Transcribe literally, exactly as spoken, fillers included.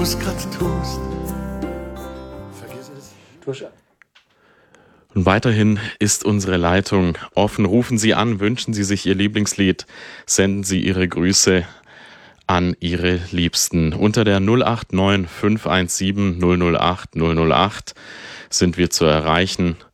es gerade tust. Vergiss es. Du hast Und weiterhin ist unsere Leitung offen. Rufen Sie an, wünschen Sie sich Ihr Lieblingslied, senden Sie Ihre Grüße an Ihre Liebsten. Unter der null acht neun fünf eins sieben null null acht null null acht sind wir zu erreichen.